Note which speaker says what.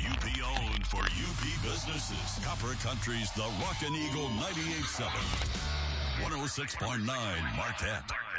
Speaker 1: UP owned for UP businesses. Copper Country's The Rockin' Eagle 98.7. 106.9 Marquette.